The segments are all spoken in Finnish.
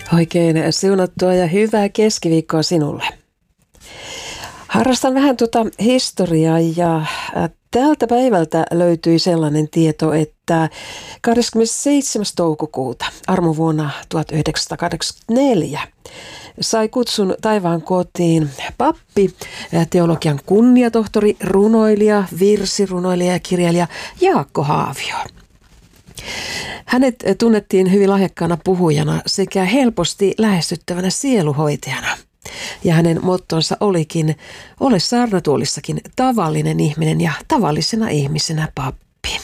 Oikein siunattua ja hyvää keskiviikkoa sinulle. Harrastan vähän historiaa ja tältä päivältä löytyi sellainen tieto, että 27. toukokuuta armovuonna 1984 sai kutsun taivaan kotiin pappi, teologian kunniatohtori, runoilija, virsirunoilija ja kirjailija Jaakko Haavio. Hänet tunnettiin hyvin lahjakkaana puhujana sekä helposti lähestyttävänä sieluhoitajana. Ja hänen mottonsa olikin, ole saarnatuolissakin tavallinen ihminen ja tavallisena ihmisenä pappi.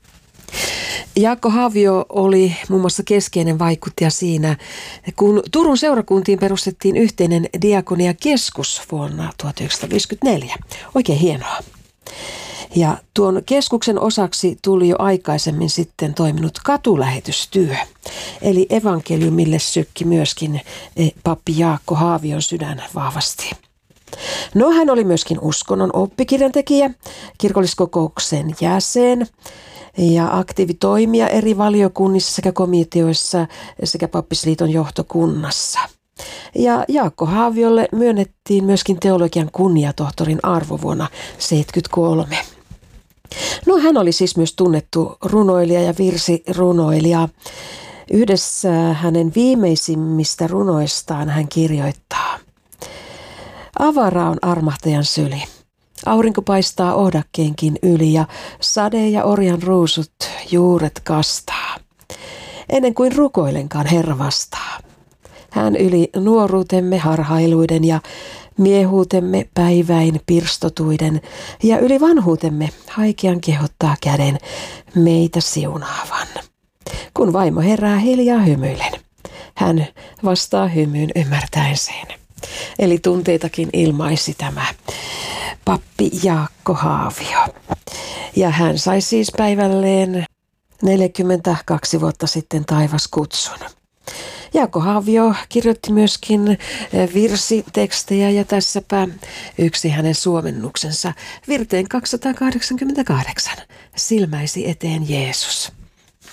Jaakko Haavio oli muun muassa keskeinen vaikuttaja siinä, kun Turun seurakuntiin perustettiin yhteinen diakoniakeskus vuonna 1954. Oikein hienoa. Ja tuon keskuksen osaksi tuli jo aikaisemmin sitten toiminut katulähetystyö. Eli evankeliumille sykki myöskin pappi Jaakko Haavion sydän vahvasti. No, hän oli myöskin uskonnon oppikirjantekijä, kirkolliskokouksen jäsen ja aktiivitoimija eri valiokunnissa sekä komiteoissa sekä pappisliiton johtokunnassa. Ja Jaakko Haaviolle myönnettiin myöskin teologian kunniatohtorin arvo vuonna 1973. No, hän oli siis myös tunnettu runoilija ja virsirunoilija. Yhdessä hänen viimeisimmistä runoistaan hän kirjoittaa: avara on armahtajan syli. Aurinko paistaa ohdakkeenkin yli ja sade ja orjan ruusut juuret kastaa. Ennen kuin rukoilenkaan Herra vastaa. Hän yli nuoruutemme harhailuiden ja miehuutemme päiväin pirstotuiden ja yli vanhuutemme haikean kehottaa käden meitä siunaavan. Kun vaimo herää hiljaa hymyillen, hän vastaa hymyyn ymmärtäen sen. Eli tunteitakin ilmaisi tämä pappi Jaakko Haavio. Ja hän sai siis päivälleen 42 vuotta sitten taivaskutsun. Jaakko Haavio kirjoitti myöskin virsitekstejä ja tässäpä yksi hänen suomennuksensa virteen 288. Silmäisi eteen Jeesus.